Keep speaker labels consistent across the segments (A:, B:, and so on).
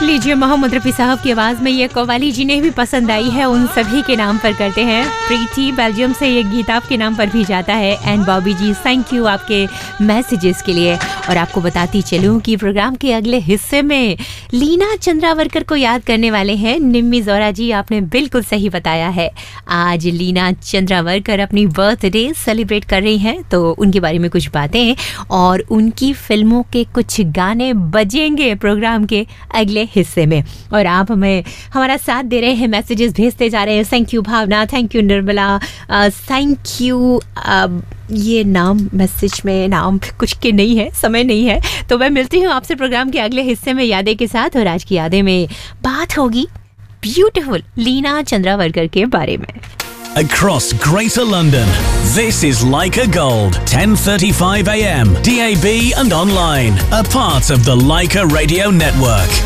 A: लीजिए मोहम्मद रफी साहब की आवाज में ये कव्वाली जिन्हें भी पसंद आई है उन सभी के नाम पर करते हैं। प्रीति बेल्जियम से ये गीत आपके नाम पर भी जाता है। And Bobby ji thank you आपके मैसेजेस के लिए। और आपको बताती चलूं कि प्रोग्राम के अगले हिस्से में लीना चंद्रावरकर को याद करने वाले हैं निम्मी जोरा जी। आपने बिल्कुल सही बताया है, आज लीना चंद्रावरकर अपनी बर्थडे सेलिब्रेट कर रही हैं, तो उनके बारे में कुछ बातें और उनकी फिल्मों के कुछ गाने बजेंगे प्रोग्राम के अगले हिस्से में। और आप हमें हमारा साथ दे रहे हैं, मैसेजेस भेजते जा रहे हैं। Thank you Bhavna, thank you Nirmala, thank you. ये नाम मैसेज में नाम कुछ के नहीं है, समय नहीं है, तो मैं मिलती हूँ आपसे प्रोग्राम के अगले हिस्से में यादें के साथ। और आज की यादें में बात होगी ब्यूटीफुल लीना चंद्रावरकर के बारे में।
B: Across Greater London, this is Leica Gold, 10:35 a.m. DAB and online, a part of the Leica Radio Network.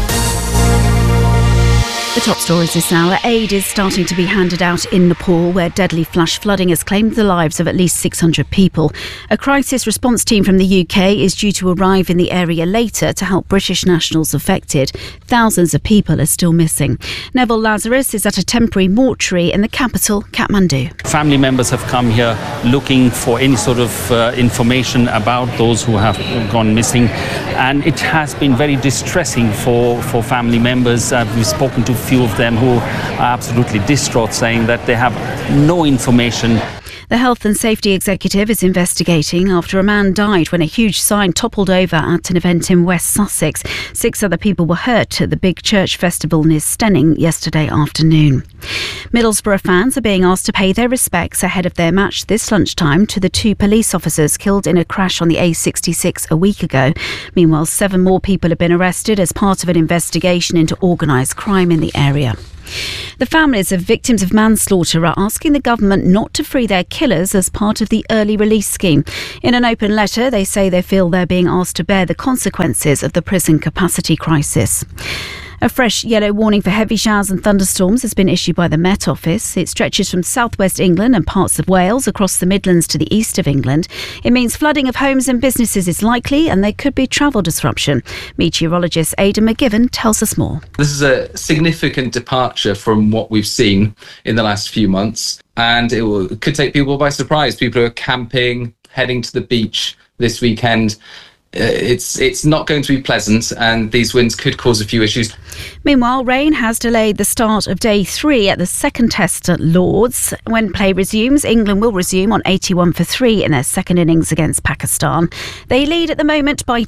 C: The top stories this hour. Aid is starting to be handed out in Nepal, where deadly flash flooding has claimed the lives of at least 600 people. A crisis response team from the UK is due to arrive in the area later to help British nationals affected. Thousands of people are still missing. Neville Lazarus is at a temporary mortuary in the capital, Kathmandu.
D: Family members have come here looking for any sort of information about those who have gone missing, and it has been very distressing for family members. We've spoken to few of them who are absolutely distraught, saying that they have no information.
C: The Health and Safety Executive is investigating after a man died when a huge sign toppled over at an event in West Sussex. 6 other people were hurt at the big church festival near Stenning yesterday afternoon. Middlesbrough fans are being asked to pay their respects ahead of their match this lunchtime to the 2 police officers killed in a crash on the A66 a week ago. Meanwhile, 7 more people have been arrested as part of an investigation into organised crime in the area. The families of victims of manslaughter are asking the government not to free their killers as part of the early release scheme. In an open letter, they say they feel they're being asked to bear the consequences of the prison capacity crisis. A fresh yellow warning for heavy showers and thunderstorms has been issued by the Met Office. It stretches from southwest England and parts of Wales across the Midlands to the east of England. It means flooding of homes and businesses is likely and there could be travel disruption. Meteorologist Aidan McGivern tells us more.
E: This is a significant departure from what we've seen in the last few months, and it could take people by surprise. People who are camping, heading to the beach this weekend. It's not going to be pleasant, and these winds could cause a few issues.
C: Meanwhile, rain has delayed the start of day 3 at the second test at Lord's. When play resumes, England will resume on 81 for 3 in their second innings against Pakistan. They lead at the moment by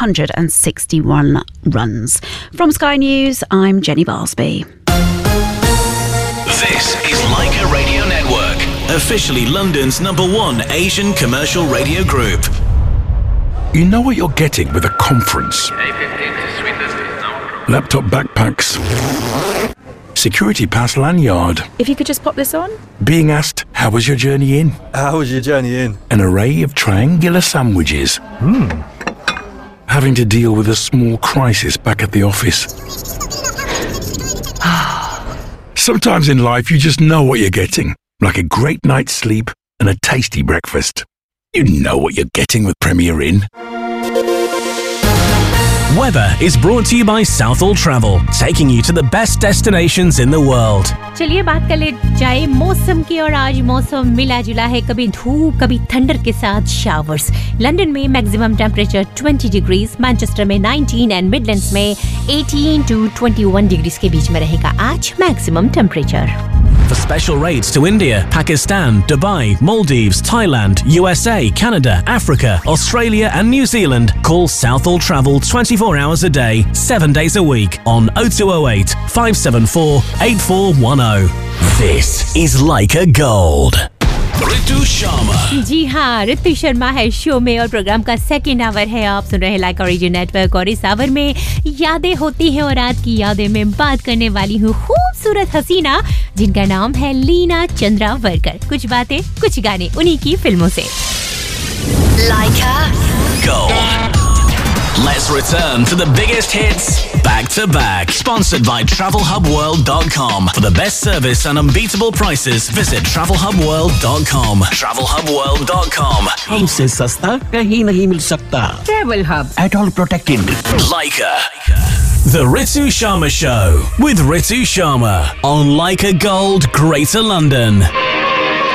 C: 261 runs. From Sky News, I'm Jenny Barsby.
B: This is Leica Radio Network, officially London's #1 Asian commercial radio group.
F: You know what you're getting with a conference. Laptop backpacks. Security pass lanyard.
G: If you could just pop this on.
F: Being asked, how was your journey in?
H: How was your journey in?
F: An array of triangular sandwiches. Having to deal with a small crisis back at the office. Sometimes in life you just know what you're getting. Like a great night's sleep and a tasty breakfast. You know what you're getting with Premier Inn.
B: Weather is brought to you by Southall Travel, taking you to the best destinations in the world.
A: चलिए बात कर ले जाए मौसम की। और आज मौसम मिला जुला है, कभी धूप कभी ठंडर के साथ शावर्स। लंदन में मैक्सिमम टेम्परेचर 20 डिग्रीज, मैनचेस्टर में 19 एंड मिडलैंड्स में 18 to 21 डिग्रीज के बीच में रहेगा आज maximum temperature.
B: For special rates to India, Pakistan, Dubai, Maldives, Thailand, USA, Canada, Africa, Australia and New Zealand, call Southall Travel 24 hours a day, 7 days a week on 0208 574 8410. This is Leica Gold. Ritu Sharma.
A: जी हाँ, ऋतु शर्मा है show में और programme का second hour है। आप सुन रहे हैं लाइका radio network और इस आवर में यादें होती हैं और आज की यादें में बात करने वाली हूँ खूबसूरत हसीना जिनका नाम है लीना चंद्रावरकर। कुछ बातें कुछ गाने उन्हीं की फिल्मों से।
B: Leica Gold. Let's return to the biggest hits back to back. Sponsored by TravelHubWorld.com. For the best service and unbeatable prices, visit TravelHubWorld.com. TravelHubWorld.com.
I: हमसे सस्ता कहीं नहीं मिल सकता।
G: Travel Hub.
I: At all protected.
B: Leica. The Ritu Sharma Show with Ritu Sharma on Like a Gold, Greater London.